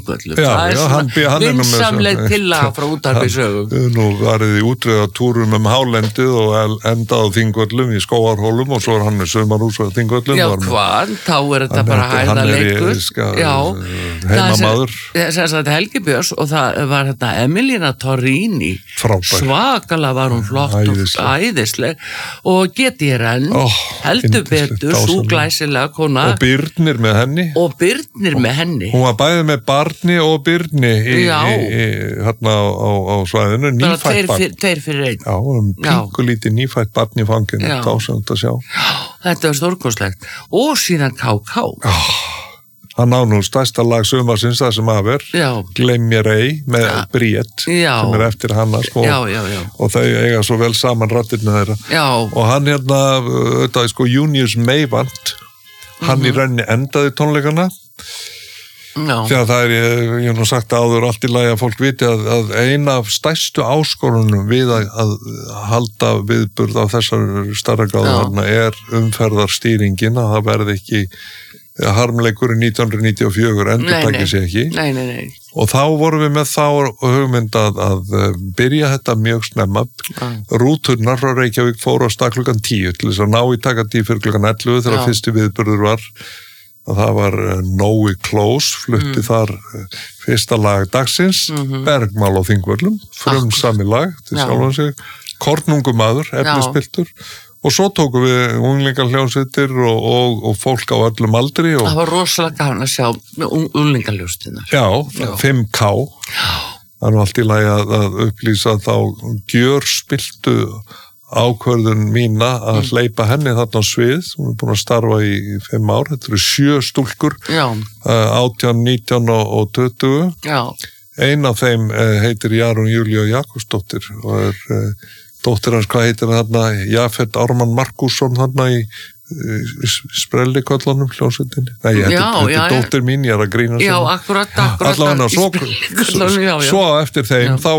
Þingvöllum. Það vinsamleg tillaga frá útvarpi sögum. Nú varðið í útreiðatúrum hálendið og endað á Þingvöllum í Skógarhólum og svo hann með sumarhús á Þingvöllum. Já, hvað? Þá þetta bara hæðarleikur. Heimamaður. Þetta Helgi Björns og það var þetta Emilína Torrini. Svakalega var hún flott og æðisleg og geti hér enn heldur betur, svo glæsilega kona. Og Birnir með henni. Hún var bæði með Barni og Birni hérna á svæðinu, nýfætt barn. Tveir fyrir einn. Já, pingulítið nýfætt barn í fanginu, dásamt að sjá. Þetta var stórkostlegt. Og síðan KK. Hann á nú stærsta lag sumarsins það sem af Gleym mér ei með Bríett sem eftir hana og þau eiga svo vel saman rattirna þeirra og hann hérna auðvitað Junius Meyvant hann í rauninni endaði tónleikana þegar það ég nú sagt áður allt í lagi að fólk viti að eina af stærstu áskorunum við að halda viðburð á þessar stærðargráðu þarna umferðarstýringin að það verði ekki harmleikurinn 1994 endurtækir sig ekki. Nei. Og þá vorum við með þá hugmynd að byrja þetta mjög snemma. Rúturnar frá Reykjavík fóru á stað klukkan 10 til þess að ná í takandi fyrir klukkan 11 þegar fyrsti viðburður var. Og það var Nói Close, flutti þar fyrsta lag dagsins, Bergmál á Þingvöllum, frumsami lag til sjálfan sig, Kornungumaður, efnispiltur. Og svo tókum við unglingahljómsveitir og fólk á öllum aldri. Það var rosalega gaman að sjá unglingahljómsveitirnar. Já, 5K. Það er allt í lagi að upplýsa þá gjörspilltu ákvörðun mína að hleypa henni þarna á svið. Hún búin að starfa í 5 ár. Þetta eru 7 stúlkur, 18, 19 og 20. Já. Ein af þeim heitir Jarún Júlía Jakobsdóttir og dóttir hans, hvað heitir þarna, Jafet Ármann Markússon þarna í Sprelliköllunum hljómsveitinni. Nei, þetta er dóttir mín, ég að grína Já, akkurat. Allavega, svo eftir þeim, þá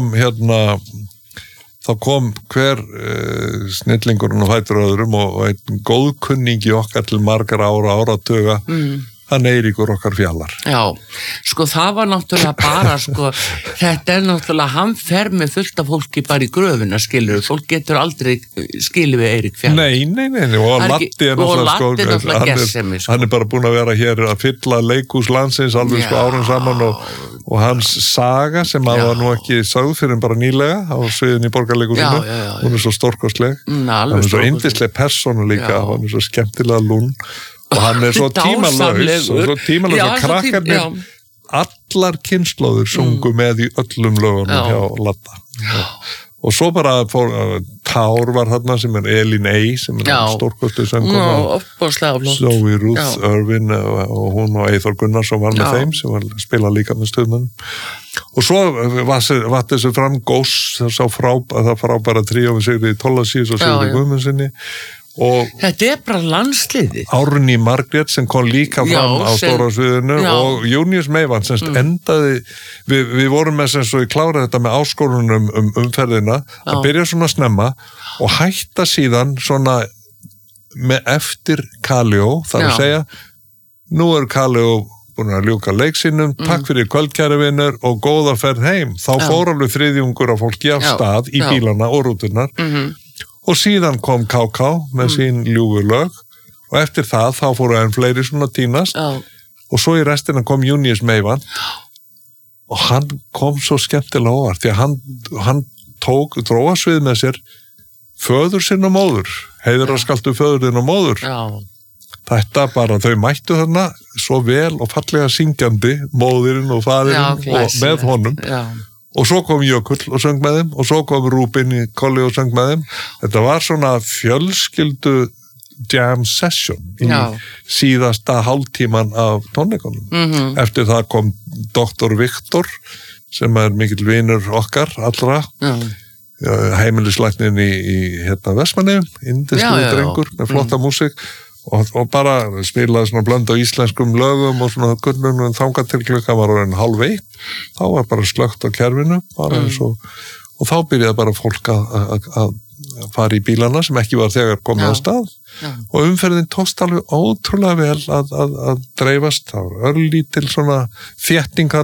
kom hver snillingurinn og fætur öðrum og einn góðkunningi okkar til margar áratuga. Hann Eiríkur okkar Fjallar. Já, það var náttúrulega bara, þetta náttúrulega, hann fer með fullt af fólki bara í gröfina, skilur, fólk getur aldrei skilið við Eirík Fjallar. Nei, og Latti náttúrulega gessemi, hann bara búin að vera hér að fylla leikhús landsins alveg árum saman og hans saga sem að var nú ekki sagð fyrir bara nýlega á sviðin í Borgarleikhúsinu, hún svo stórkostleg, hann svo yndisleg persónu líka, hann svo skemmtilega lún og hann svo tímalaus og krakkarnir allar kynslóður sungu með í öllum lögunum hjá Latta og svo bara Tár var þarna sem Elín Ey sem stórkostu sönguna Zoe Ruth Irvin og hún og Eyþór Gunnarsson var með þeim sem var spila líka með stöðmunum og svo vatt þessu fram Gós það frábæra tríó við Sigríði Thorlacius og Sigríði Guðmundsssyni og þetta bara landsliðið Árný Margrét sem kom líka fram á stóra sviðinu og Junius Meyvant sem endaði við vorum með sem svo ég kláraði þetta með áskorunum umferðina að byrja svona snemma og hætta síðan svona með eftir Kaljó þar að segja nú Kaljó búin að ljúka leik sínum takk fyrir kvöldkæri vinur og góða ferð heim þá fór alveg þriðjungur af fólki af stað í bílana og rúturnar og síðan kom KK með sín ljúfu lög og eftir það þá fóru enn fleiri svona tínast og svo í restina kom Junius Meyvant og hann kom svo skemmtilega óvart því að hann dróa svið með sér föður sinn og móður heiðraskaltu föður þinn og móður þetta bara þau mættu þarna svo vel og fallega syngjandi móðirinn og faðirinn og með honum og svo kom Jökull og söng með þeim og svo kom Rúbin í Kolli og söng með þeim. Þetta var svona fjölskyldu jam session í síðasta hálftíman af tónleikunum. Eftir það kom Dr. Viktor sem mikill vinur okkar allra heimilislæknin í Vestmannaeyjum, indislegur drengur með flotta músík og bara spilaði svona blönd á íslenskum lögum og svona gunnum þangað til klukkan var orðin 12:30 þá var bara slökkt á kerfinu bara eins og þá byrjaði bara fólk að fara í bílana sem ekki var þegar komið að stað og umferðin tókst alveg ótrúlega vel að dreifast, það var örlítil svona þétting